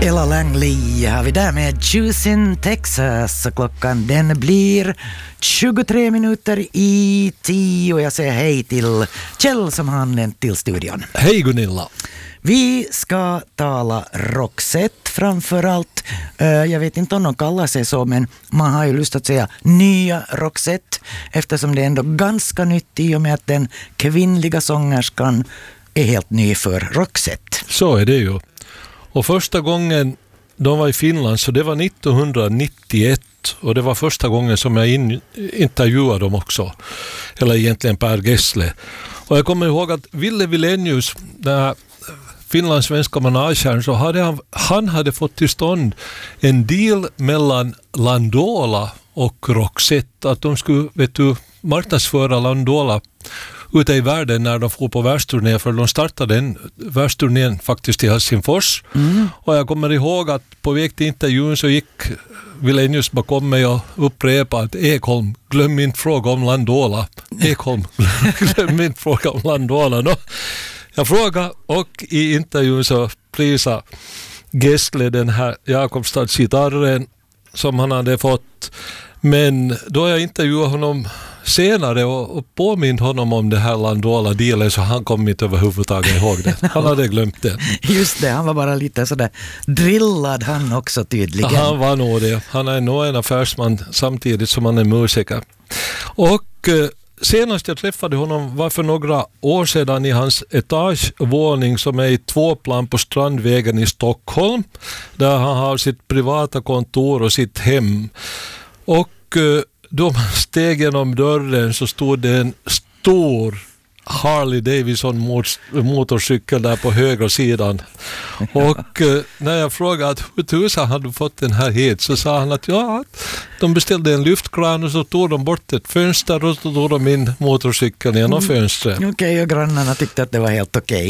Ella Langley har vi där med Choosing Texas. Klockan den blir 23 minuter i 10 och jag säger hej till Kjell som har anlänt till studion. Hej Gunilla. Vi ska tala Roxette framförallt. Jag vet inte om de kallar sig så, men man har ju lust att säga nya Roxette eftersom det är ändå ganska nytt i och med att den kvinnliga sångerskan är helt ny för Roxette. Så är det ju. Och första gången de var i Finland så det var 1991 och det var första gången som jag intervjuade dem också. Eller egentligen Per Gessle. Och jag kommer ihåg att Ville Vilenius, den här finlandssvenska managern, så hade han hade fått till stånd en deal mellan Landola och Roxette att de skulle marknadsföra Landola ute i världen när de får på världsturné, för de startade en världsturnén faktiskt i Helsingfors. Och jag kommer ihåg att på väg till intervjun så gick Vilenius bakom mig och upprepade att Ekholm, glöm min fråga om Landola. Ekholm, glöm min fråga om Landola. No, jag frågade och i intervjun så prisade Gessle den här Jakobstadsgitarren som han hade fått. Men då jag intervjuade honom senare och påminner honom om det här Landola-dealen så han kom inte överhuvudtaget ihåg det. Han hade glömt det. Just det, han var bara lite sådär drillad han också tydligen. Han var nog det. Han är nog en affärsman samtidigt som han är musiker. Och senast jag träffade honom var för några år sedan i hans etagevåning som är i 2 plan på Strandvägen i Stockholm. Där han har sitt privata kontor och sitt hem. Och då man steg genom dörren så stod det en stor Harley Davidson motorcykel där på högra sidan. Och när jag frågade hur tusan hade fått den här hit så sa han att de beställde en lyftkran och så tog de bort ett fönster och så tog de in motorcykeln genom fönstret. Okej, och grannarna tyckte att det var helt okej.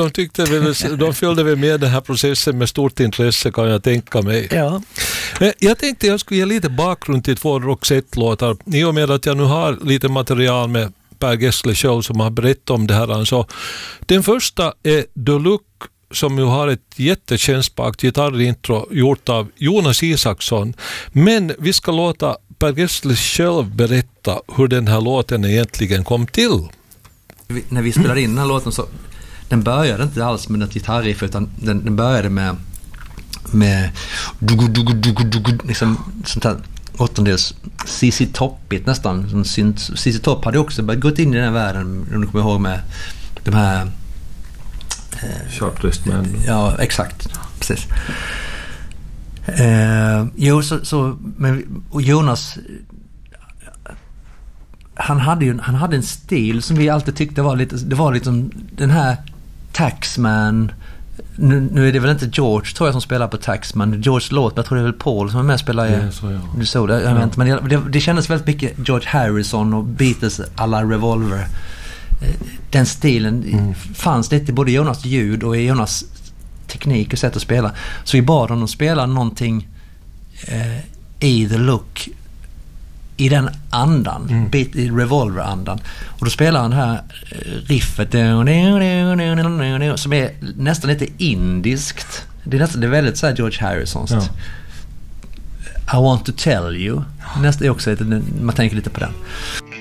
De följde väl med den här processen med stort intresse, kan jag tänka mig. Ja. Jag tänkte jag skulle ge lite bakgrund till 2 Roxette-låtar i och med att jag nu har lite material med Per Gessle själv som har berättat om det här. Så den första är The Look som ju har ett jättekännbart gitarrintro gjort av Jonas Isaksson. Men vi ska låta Per Gessle själv berätta hur den här låten egentligen kom till. När vi spelade in den här låten så den började inte alls med ett gitarriff utan den började med liksom sånt här åttondels ZZ Toppigt nästan som synt. ZZ Top hade också börjat gått in i den här världen om du kommer ihåg med de här Sharp Dressed Man. Ja, exakt. Precis. Och Jonas han hade en stil som vi alltid tyckte var lite den här Taxman. Nu är det väl inte George tror jag som spelar på Taxman. George låt, men jag tror det är väl Paul som är med och spelar men det kändes väldigt mycket George Harrison och Beatles alla Revolver. Den stilen fanns lite både i Jonas ljud och i Jonas teknik och sätt att spela. Så vi bad honom spela någonting i The Look i den andan, i Revolver-andan. Och då spelar han det här riffet som är nästan lite indiskt. Det är väldigt så här George Harrisons. Ja. I want to tell you. Nästan är också man tänker lite på den.